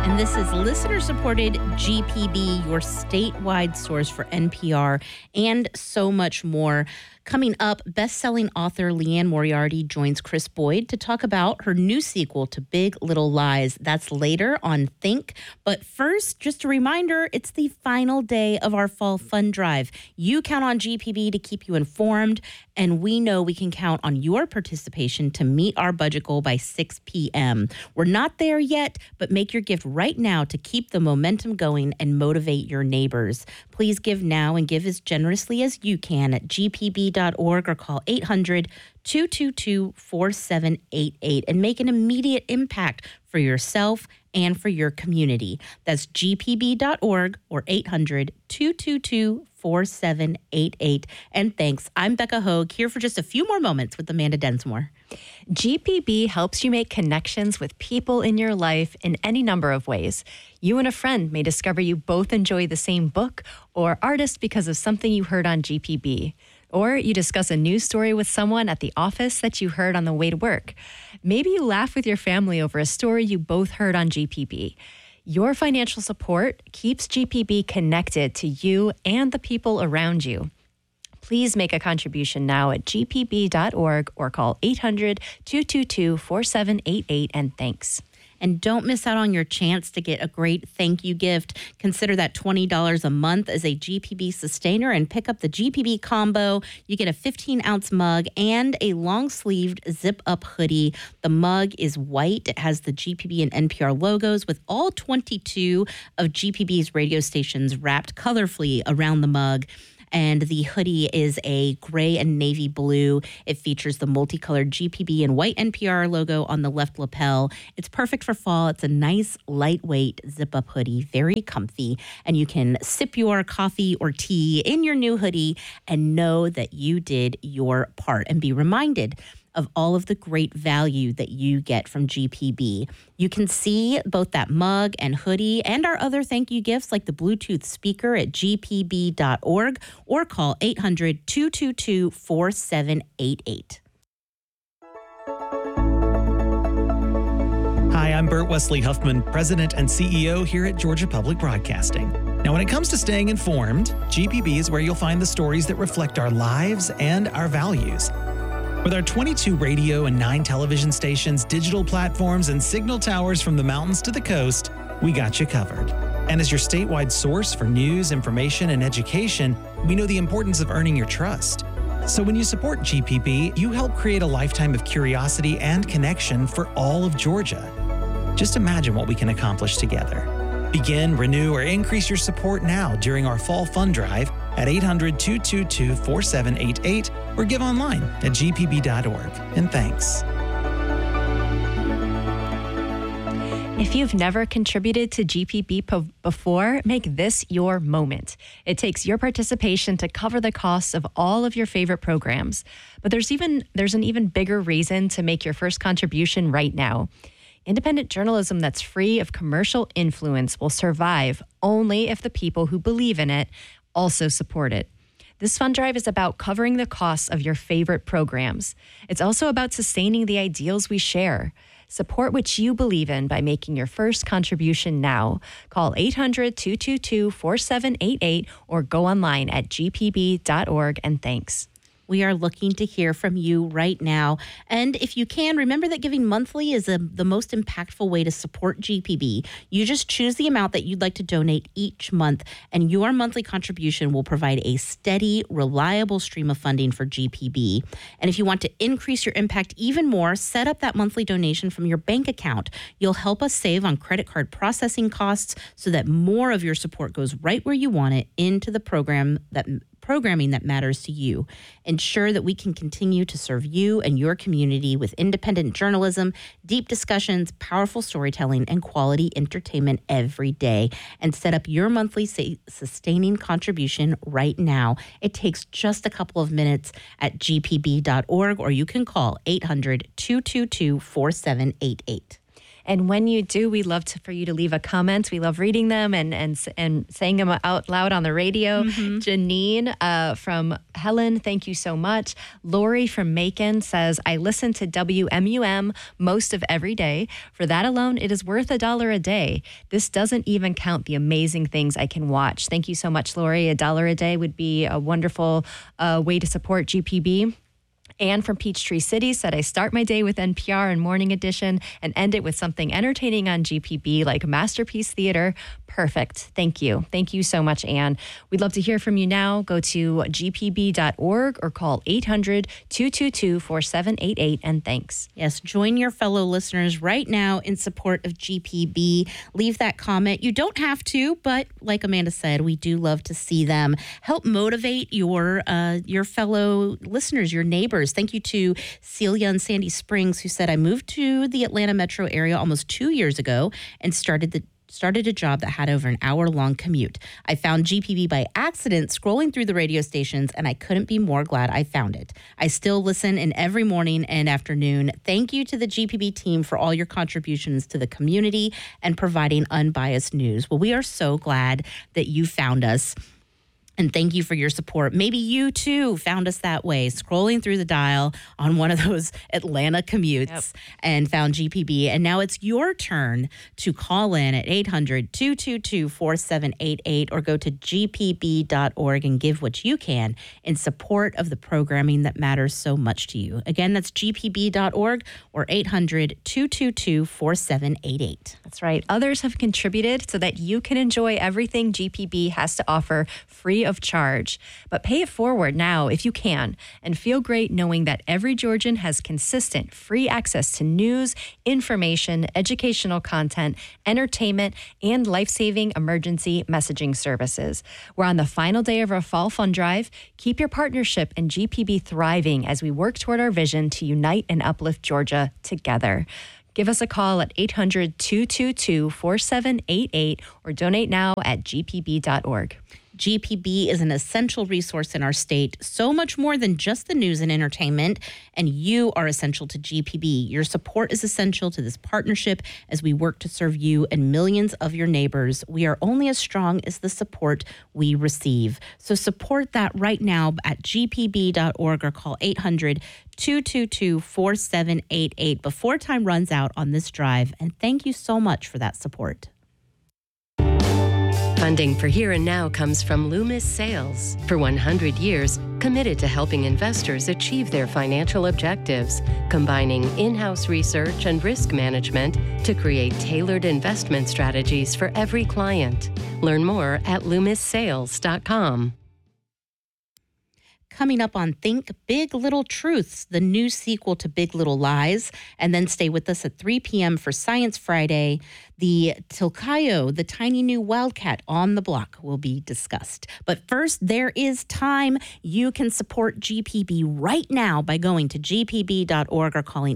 And this is listener-supported GPB, your statewide source for NPR and so much more. Coming up, best-selling author Liane Moriarty joins Chris Boyd to talk about her new sequel to Big Little Lies. That's later on Think. But first, just a reminder, it's the final day of our Fall Fund Drive. You count on GPB to keep you informed, and we know we can count on your participation to meet our budget goal by 6 p.m. We're not there yet, but make your gift right now to keep the momentum going and motivate your neighbors. Please give now and give as generously as you can at gpb.org or call 800-222-4788 and make an immediate impact for yourself and for your community. That's gpb.org or 800-222-4788. And thanks. I'm Becca Hogue, here for just a few more moments with Amanda Densmore. GPB helps you make connections with people in your life in any number of ways. You and a friend may discover you both enjoy the same book or artist because of something you heard on GPB. Or you discuss a news story with someone at the office that you heard on the way to work. Maybe you laugh with your family over a story you both heard on GPB. Your financial support keeps GPB connected to you and the people around you. Please make a contribution now at gpb.org or call 800-222-4788 and thanks. And don't miss out on your chance to get a great thank you gift. Consider that $20 a month as a GPB sustainer and pick up the GPB combo. You get a 15-ounce mug and a long-sleeved zip-up hoodie. The mug is white. It has the GPB and NPR logos with all 22 of GPB's radio stations wrapped colorfully around the mug. And the hoodie is a gray and navy blue. It features the multicolored GPB and white NPR logo on the left lapel. It's perfect for fall. It's a nice, lightweight zip-up hoodie, very comfy. And you can sip your coffee or tea in your new hoodie and know that you did your part and be reminded of all of the great value that you get from GPB. You can see both that mug and hoodie and our other thank you gifts like the Bluetooth speaker at gpb.org or call 800-222-4788. Hi, I'm Burt Wesley Huffman, President and CEO here at Georgia Public Broadcasting. Now, when it comes to staying informed, GPB is where you'll find the stories that reflect our lives and our values. With our 22 radio and 9 television stations, digital platforms, and signal towers from the mountains to the coast, we got you covered. And as your statewide source for news, information, and education, we know the importance of earning your trust. So when you support GPB, you help create a lifetime of curiosity and connection for all of Georgia. Just imagine what we can accomplish together. Begin, renew, or increase your support now during our Fall Fund Drive at 800-222-4788 or give online at gpb.org. And thanks. If you've never contributed to GPB before, make this your moment. It takes your participation to cover the costs of all of your favorite programs. But there's an even bigger reason to make your first contribution right now. Independent journalism that's free of commercial influence will survive only if the people who believe in it also support it. This fund drive is about covering the costs of your favorite programs. It's also about sustaining the ideals we share. Support what you believe in by making your first contribution now. Call 800-222-4788 or go online at gpb.org and thanks. We are looking to hear from you right now. And if you can, remember that giving monthly is the most impactful way to support GPB. You just choose the amount that you'd like to donate each month, and your monthly contribution will provide a steady, reliable stream of funding for GPB. And if you want to increase your impact even more, set up that monthly donation from your bank account. You'll help us save on credit card processing costs so that more of your support goes right where you want it into the programming that matters to you. Ensure that we can continue to serve you and your community with independent journalism, deep discussions, powerful storytelling, and quality entertainment every day. And set up your monthly sustaining contribution right now. It takes just a couple of minutes at gpb.org, or you can call 800-222-4788. And when you do, we love for you to leave a comment. We love reading them and saying them out loud on the radio. Janine from Helen, thank you so much. Lori from Macon says, I listen to WMUM most of every day. For that alone, it is worth $1 a day. This doesn't even count the amazing things I can watch. Thank you so much, Lori. $1 a day would be a wonderful way to support GPB. Anne from Peachtree City said, I start my day with NPR and Morning Edition and end it with something entertaining on GPB like Masterpiece Theater. Perfect. Thank you. Thank you so much, Anne. We'd love to hear from you now. Go to gpb.org or call 800-222-4788, and thanks. Yes, join your fellow listeners right now in support of GPB. Leave that comment. You don't have to, but like Amanda said, we do love to see them. Help motivate your fellow listeners, your neighbors. Thank you to Celia in Sandy Springs, who said, I moved to the Atlanta metro area almost 2 years ago and started a job that had over an hour-long commute. I found GPB by accident scrolling through the radio stations, and I couldn't be more glad I found it. I still listen in every morning and afternoon. Thank you to the GPB team for all your contributions to the community and providing unbiased news. Well, we are so glad that you found us. And thank you for your support. Maybe you, too, found us that way, scrolling through the dial on one of those Atlanta commutes and found GPB. And now it's your turn to call in at 800-222-4788 or go to gpb.org and give what you can in support of the programming that matters so much to you. Again, that's gpb.org or 800-222-4788. That's right. Others have contributed so that you can enjoy everything GPB has to offer free of charge. But pay it forward now if you can, and feel great knowing that every Georgian has consistent free access to news, information, educational content, entertainment, and life-saving emergency messaging services. We're on the final day of our fall fund drive. Keep your partnership and GPB thriving as we work toward our vision to unite and uplift Georgia together. Give us a call at 800-222-4788 or donate now at gpb.org. GPB is an essential resource in our state, so much more than just the news and entertainment, and you are essential to GPB. Your support is essential to this partnership as we work to serve you and millions of your neighbors. We are only as strong as the support we receive. So support that right now at gpb.org or call 800-222-4788 before time runs out on this drive. And thank you so much for that support. Funding for Here and Now comes from Loomis Sales. For 100 years, committed to helping investors achieve their financial objectives, combining in-house research and risk management to create tailored investment strategies for every client. Learn more at LoomisSales.com. Coming up on Think Big Little Truths, the new sequel to Big Little Lies. And then stay with us at 3 p.m. for Science Friday. The Tilcayo, the tiny new wildcat on the block, will be discussed. But first, there is time. You can support GPB right now by going to gpb.org or calling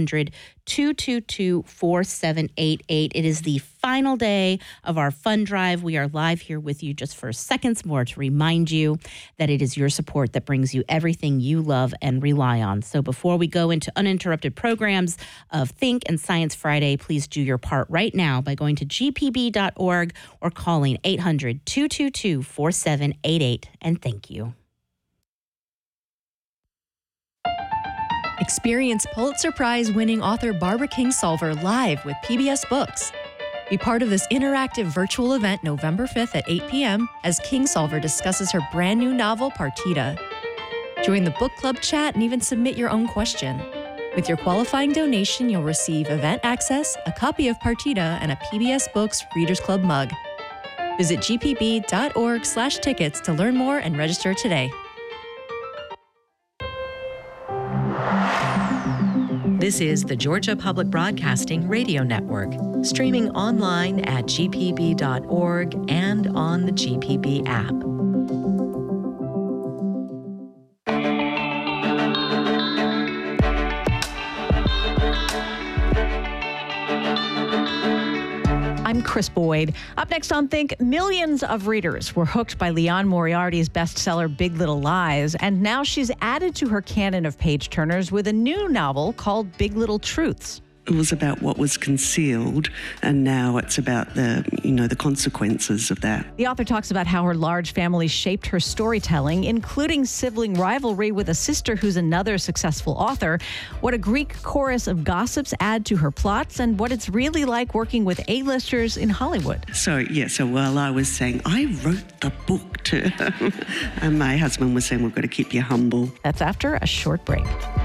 800-222-4788. It is the final day of our fund drive. We are live here with you just for seconds more to remind you that it is your support that brings you everything you love and rely on. So before we go into uninterrupted programs of Think and Science Friday, please do your part right now by going to gpb.org or calling 800-222-4788. And thank you. Experience Pulitzer Prize-winning author Barbara Kingsolver live with PBS Books. Be part of this interactive virtual event November 5th at 8 p.m. as Kingsolver discusses her brand new novel, Partita. Join the book club chat and even submit your own question. With your qualifying donation, you'll receive event access, a copy of Partita, and a PBS Books Readers Club mug. Visit gpb.org/tickets to learn more and register today. This is the Georgia Public Broadcasting Radio Network, streaming online at gpb.org and on the GPB app. I'm Chris Boyd. Up next on Think, millions of readers were hooked by Liane Moriarty's bestseller Big Little Lies, and now she's added to her canon of page-turners with a new novel called Big Little Truths. It was about what was concealed, and now it's about the consequences of that. The author talks about how her large family shaped her storytelling, including sibling rivalry with a sister who's another successful author, what a Greek chorus of gossips add to her plots, and what it's really like working with A-listers in Hollywood. So while I was saying, I wrote the book to and my husband was saying, we've got to keep you humble. That's after a short break.